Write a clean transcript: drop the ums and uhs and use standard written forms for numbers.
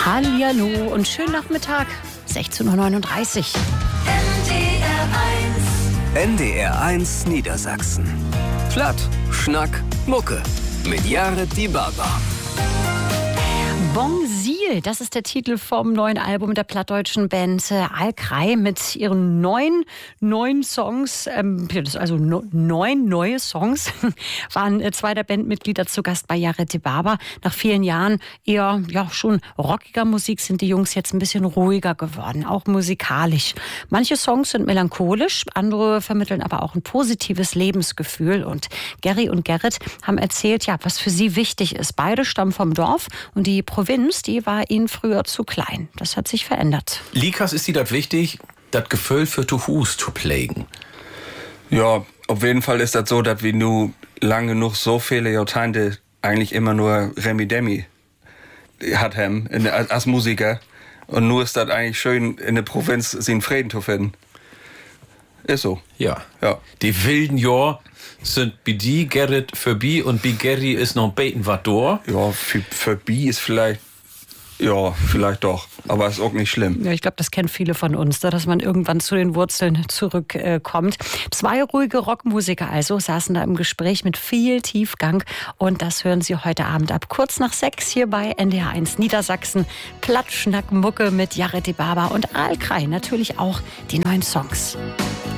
Hallihallo und schönen Nachmittag, 16:39 Uhr. NDR1 Niedersachsen. Platt, Schnack, Mucke. Mit Jared Die Baba. Bonsil, das ist der Titel vom neuen Album der plattdeutschen Band Al-Krei mit ihren neun Songs. Also 9 neue Songs waren zwei der Bandmitglieder zu Gast bei Jared Die Baba. Nach vielen Jahren eher schon rockiger Musik sind die Jungs jetzt ein bisschen ruhiger geworden, auch musikalisch. Manche Songs sind melancholisch, andere vermitteln aber auch ein positives Lebensgefühl. Und Gary und Gerrit haben erzählt, was für sie wichtig ist. Beide stammen vom Dorf und die Provinz, die war ihnen früher zu klein. Das hat sich verändert. Likas ist dir das wichtig, das Gefühl für zu Hus zu pflegen? Ja, auf jeden Fall ist das so, dass wir nur lang genug so viele Jahrzehnte eigentlich immer nur Remi Demi hat haben als Musiker. Und nur ist das eigentlich schön, in der Provinz seinen Frieden zu finden. Ist so. Ja. Die wilden Jahr sind bei die Gerrit vorbei und bei Gary ist noch ein beten was da. Ja, vorbei ist vielleicht doch. Aber ist auch nicht schlimm. Ja, ich glaube, das kennen viele von uns, dass man irgendwann zu den Wurzeln zurückkommt. Zwei ruhige Rockmusiker also saßen da im Gespräch mit viel Tiefgang. Und das hören Sie heute Abend ab kurz nach 6 hier bei NDR1 Niedersachsen. Platt, Schnack, Mucke mit Jared Die Baba und Al-Krei. Natürlich auch die neuen Songs.